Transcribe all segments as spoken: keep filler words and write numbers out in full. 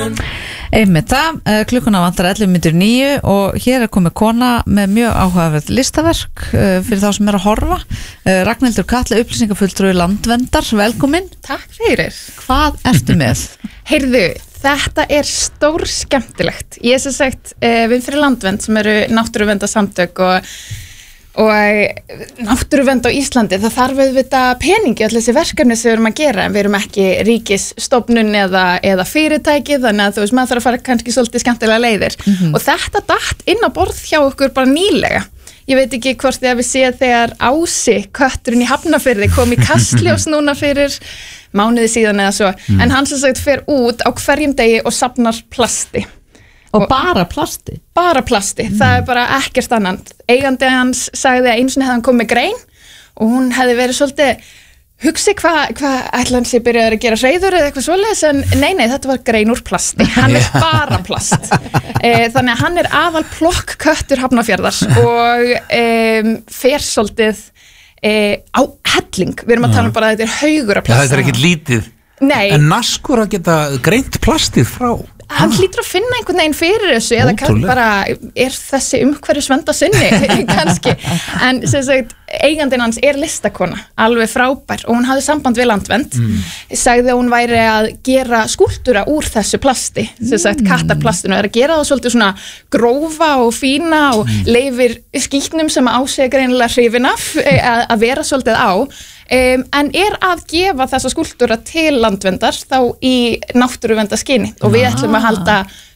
Einmitt það, klukkuna vantar ellefu mínútur níu og hér er komið kona með mjög áhugaverð listaverk fyrir þá sem er að horfa. Ragnhildur Katla, upplýsingafulltrúi Landverndar, velkomin. Takk fyrir. Hvað ertu með? Heyrðu, þetta er stór skemmtilegt. Ég er sem sagt við fyrir Landvernd sem eru náttúruverndarsamtök og og náttúruvernd á Íslandi, það þarf auðvitað peningi allir þessi verkefni sem við erum að gera en við erum ekki ríkisstofnun eða, eða fyrirtæki, þannig að þú veist maður þarf að fara kannski svolítið skemmtilega leiðir mm-hmm. og þetta datt inn á borð hjá okkur bara nýlega. Ég veit ekki hvort þið hafið séð þegar Ási, kötturinn í Hafnarfirði, kom í Kastljós núna fyrir mánuði síðan eða svo, mm. en hann sem sagt fer út á hverjum degi og safnar plasti. Og, og bara plasti? Bara plasti, mm. það er bara ekkert annan. Eigandi hans sagði að einu sinni hefði hann komið með grein og hún hefði verið svolítið hugsi hvað hva ætla hann sé byrjaði að gera hreiður eða eitthvað svoleiðis en nei, nei, þetta var grein úr plasti. Hann er bara plast. e, þannig að hann er aðal plokkköttur Hafnarfjarðar og e, fer svolítið e, á helling. Við erum að tala um bara að þetta er haugur af plast. Ja, þetta er ekkert lítið. Nei. En naskur að geta greint plastið frá? Hann hlýtur að finna einhvern veginn fyrir þessu eða kann bara er þessi umhverfisvenda sinni kannski en sem sagt eigandinn hans er listakona alveg frábær og hún hafði samband við Landvernd mm. sagði að hún væri að gera skúlptúra úr þessu plasti sem sagt kattarplastinu er að gera það svolítið svona grófa og fína og mm. leifir skítnum sem Ási er greinilega hrifin af að, að vera svolítið á Um, en er að gefa þessa skúlptúra til Landverndar þá í náttúruverndarskyni og við ætlum að halda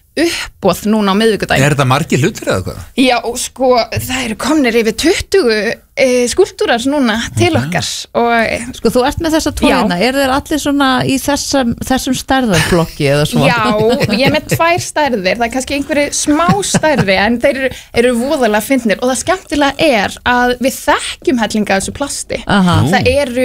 uppboð núna á miðvikudaginn. Er þetta margir hlutir eða hvað? Já, sko, það eru komnir yfir tuttugu e, skúlptúrar núna til okay. okkar og sko, þú ert með þessa tvoðina, eru þeir allir svona í þessum, þessum stærðarblokki eða svona? Já, ég er með tvær stærðir, það er kannski einhverju smá stærri en þeir eru, eru voðalega fyndnir og það skemmtilega er að við þekkjum hellinga þessu plasti. Aha. Það eru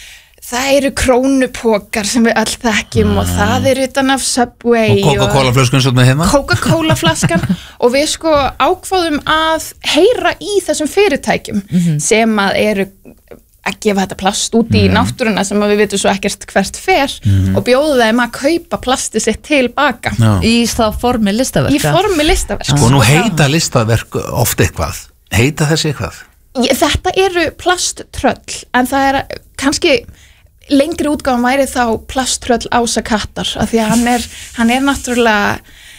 Það eru krónupokar sem við öll þekkjum ah. og það er utan af Subway og Coca-Cola flaskan svo með heima Coca-Cola flaskan og við sko ákváðum að heyra í þessum fyrirtækjum mm-hmm. sem að eru að gefa þetta plast út í mm. náttúruna sem við vitum svo ekkert hvert fer mm. og bjóðu þeim að kaupa plasti sitt tilbaka Já. Í það formi listaverka Í formi listaverka Sko nú heita listaverk oft eitthvað heita þessi eitthvað Þetta eru plasttröll en það er kannski lengri útgáfan væri þá plasttröll Ása Kattar af því að hann er, hann er náttúrulega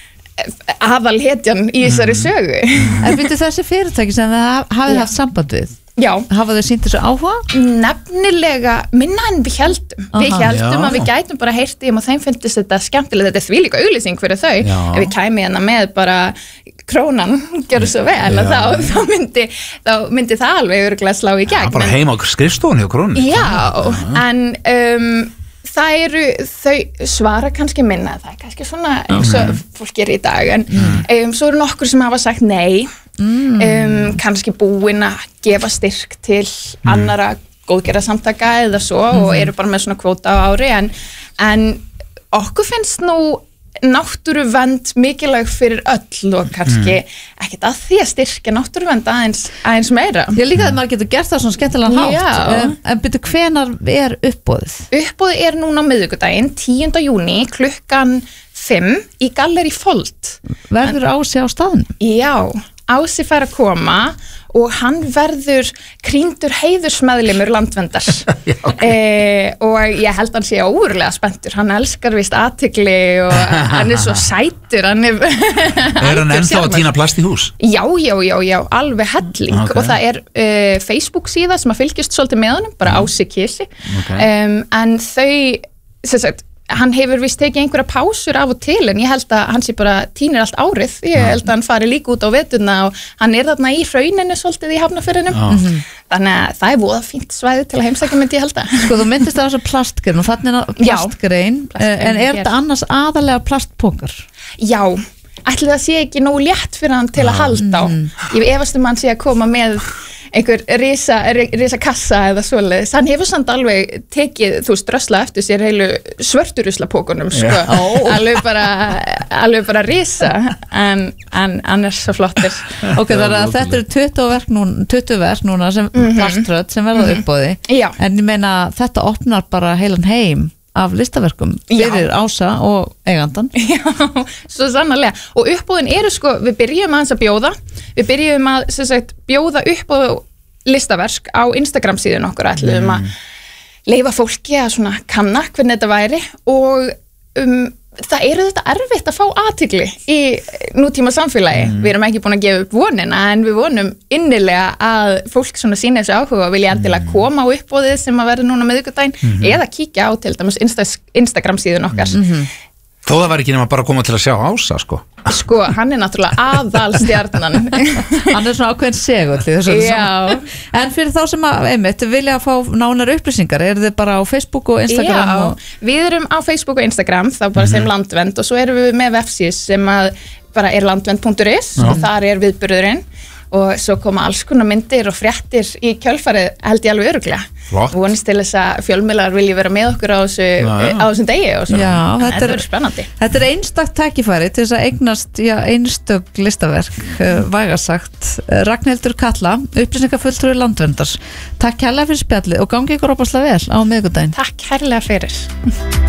aðalhetjan í þessari sögu. En byrju þessi fyrirtæki sem þið hafið haft samband við? Já. Hafa þau sýnt þessu áhuga? Nefnilega minna en við heldum. Aha, við heldum já. Að við gætum bara heyrt í þeim og þeim finnst þetta skemmtilega. Þetta er því líka auglýsing fyrir þau. Já. Ef við kæmi hérna með bara krónan, gjörðu svo vel þá, þá, myndi, þá myndi það alveg örugglega slá í gegn. Já, bara heima á skrifstofunni á krónu. Já, en um, það eru, þau svara kannski minna, það er kannski svona eins og fólk gerir í dag, en mm. um, svo eru nokkur sem hafa sagt nei, mm. um, kannski búin að gefa styrk til mm. annara góðgerðarsamtaka eða svo mm. og eru bara með svona kvóta á ári, en, en okkur finnst nú náttúruvernd mikilvæg fyrir öll og kannski mm. ekkert að því að styrkja náttúruvernd aðeins, aðeins meira. Ég líka að maður getur gert það svona skemmtilega hátt, um, en byrju hvenar er uppboðið? Uppboðið er núna á miðvikudaginn, tíunda júní, klukkan fimm í Gallerí Fold. Verður Ási á staðnum? Já, Ási fær að koma og hann verður krýndur heiðursmeðlimur Landverndar Já, okay. e, og ég held hann sé ógurlega spenntur, hann elskar vist athygli og hann er svo sætur hann er, er hann ennþá að tína plast í hús? Já, já, já, já alveg helling okay. og það er uh, Facebook síða sem að fylgjast svolítið með honum, bara Ási Kisi okay. um, en þau sem sagt hann hefur vist tekið einhverja pásur af og til en ég held að hann sé bara tínir allt árið ég held að hann fari líka út á veturna og hann er þarna í hrauninu svolítið í Hafnarfirðinum mm-hmm. þannig að það er voða fínt svæði til að heimsækja myndi ég held að Sko þú myndist á þessu plastgrein og þannig er plastgrein en er þetta annars aðalega plastpókar? Já, ætli það sé ekki nógu létt fyrir hann til að halda á ég efast um hann sé að koma með einhver risa, risa kassa eða svoleiðis, hann hefur samt alveg tekið, þú veist, drösla eftir sér heilu svörturuslapókunum, sko, yeah. oh. alveg bara, alveg bara risa, en, en hann er svo flottir. Ok, þannig að þetta eru tuttugu verk núna, tuttugu verk núna sem mm-hmm. plasttröll sem verða uppboði, Já. En ég meina þetta opnar bara heilan heim af listaverkum fyrir Já. Ása og eigandan. Já, svo sannarlega. Og uppbóðin eru sko, við byrjum aðeins að bjóða, við byrjum að sem sagt, bjóða upp á listaverk á Instagram síðun okkur, ætlum mm. að leyfa fólki að svona kanna hvernig þetta væri og um, það eru þetta erfitt að fá athygli í nútíma samfélagi. Mm. Við erum ekki búin að gefa upp vonina en við vonum innilega að fólk svona sína þessu áhuga og vilja endilega koma á uppbóðið sem að verða núna miðvikudaginn mm-hmm. eða kíkja á til dæmis Insta- Instagram síðun okkar. Mm-hmm. Þó það var ekki nema bara að koma til að sjá Ása sko. Sko, hann er náttúrulega aðalstjarnan. Hann er svona ákveðin segull í þessu. Já. En fyrir þá sem að, einmitt, vilja að fá nánar upplýsingar, eru þið bara á Facebook og Instagram? Já, og... við erum á Facebook og Instagram, þá bara sem mm-hmm. Landvernd og svo erum við með vefsís sem að bara er landvernd punktur is og þar er viðburðurinn og svo koma alls konar myndir og fréttir í kjölfarið held ég alveg örugglega. Vonist til þess að fjölmiðlar vilji vera með okkur á þessu, á þessum degi og svona. Já, þetta, þetta er verður spennandi. Þetta er einstakt tækifæri til þess að eignast já, einstök listaverk, uh, vægasagt. Ragnhildur Katla, upplýsingafulltrúi Landverndar. Takk kærlega fyrir spjallið og gangi ykkur opaslega vel á miðvikudaginn. Takk kærlega fyrir.